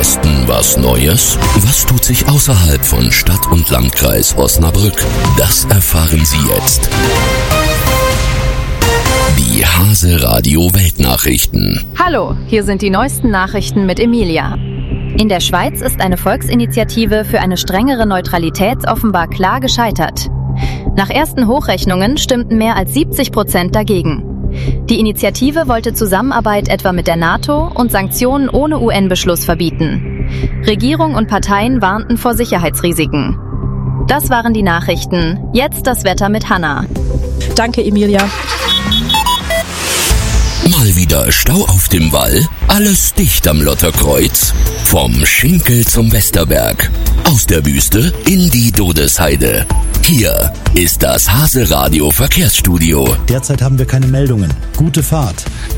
Osten was Neues? Was tut sich außerhalb von Stadt und Landkreis Osnabrück? Das erfahren Sie jetzt. Die Hase Radio Weltnachrichten. Hallo, hier sind die neuesten Nachrichten mit Emilia. In der Schweiz ist eine Volksinitiative für eine strengere Neutralität offenbar klar gescheitert. Nach ersten Hochrechnungen stimmten mehr als 70% dagegen. Die Initiative wollte Zusammenarbeit etwa mit der NATO und Sanktionen ohne UN-Beschluss verbieten. Regierung und Parteien warnten vor Sicherheitsrisiken. Das waren die Nachrichten. Jetzt das Wetter mit Hanna. Danke, Emilia. Mal wieder Stau auf dem Wall, alles dicht am Lotterkreuz. Vom Schinkel zum Westerberg, aus der Wüste in die Dodesheide. Hier ist das Hase Radio Verkehrsstudio. Derzeit haben wir keine Meldungen. Gute Fahrt.